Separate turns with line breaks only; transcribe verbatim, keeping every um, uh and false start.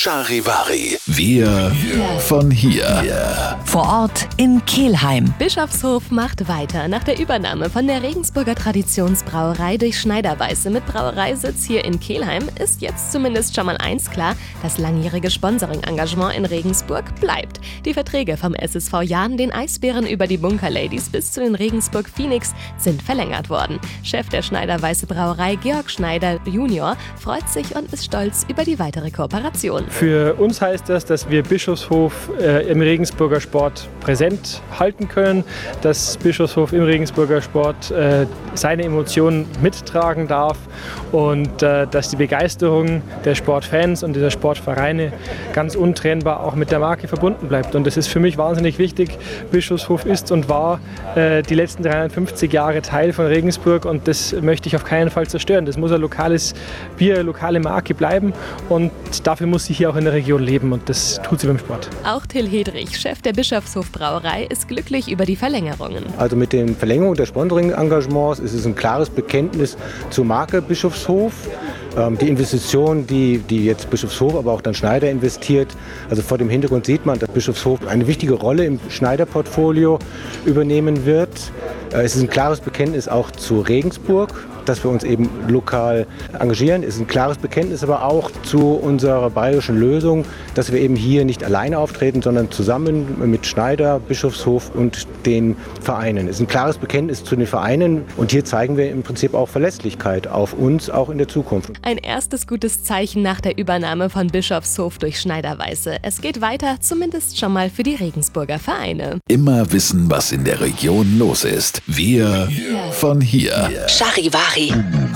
Charivari. Wir von hier.
Vor Ort in Kelheim.
Bischofshof macht weiter. Nach der Übernahme von der Regensburger Traditionsbrauerei durch Schneider-Weiße mit Brauereisitz hier in Kelheim ist jetzt zumindest schon mal eins klar: Das langjährige Sponsoring-Engagement in Regensburg bleibt. Die Verträge vom S S V Jahn, den Eisbären über die Bunker Ladies bis zu den Regensburg Phoenix sind verlängert worden. Chef der Schneider-Weiße Brauerei Georg Schneider Junior freut sich und ist stolz über die weitere Kooperation.
Für uns heißt das, dass wir Bischofshof äh, im Regensburger Sport präsent halten können, dass Bischofshof im Regensburger Sport äh, seine Emotionen mittragen darf und äh, dass die Begeisterung der Sportfans und der Sportvereine ganz untrennbar auch mit der Marke verbunden bleibt. Und das ist für mich wahnsinnig wichtig. Bischofshof ist und war äh, die letzten dreihundertfünfzig Jahre Teil von Regensburg und das möchte ich auf keinen Fall zerstören. Das muss ein lokales Bier, eine lokale Marke bleiben und dafür muss sie hier auch in der Region leben und das tut sie beim Sport.
Auch Till Hedrich, Chef der Bischofshof Brauerei, ist glücklich über die Verlängerungen.
Also mit der Verlängerung der Sponsoring-Engagements ist es ein klares Bekenntnis zur Marke Bischofshof. Die Investition, die, die jetzt Bischofshof, aber auch dann Schneider investiert, also vor dem Hintergrund sieht man, dass Bischofshof eine wichtige Rolle im Schneider-Portfolio übernehmen wird. Es ist ein klares Bekenntnis auch zu Regensburg, dass wir uns eben lokal engagieren. Es ist ein klares Bekenntnis aber auch zu unserer bayerischen Lösung, dass wir eben hier nicht alleine auftreten, sondern zusammen mit Schneider, Bischofshof und den Vereinen. Es ist ein klares Bekenntnis zu den Vereinen und hier zeigen wir im Prinzip auch Verlässlichkeit auf uns, auch in der Zukunft.
Ein erstes gutes Zeichen nach der Übernahme von Bischofshof durch Schneider-Weiße. Es geht weiter, zumindest schon mal für die Regensburger Vereine.
Immer wissen, was in der Region los ist. Wir von hier.
Charivari.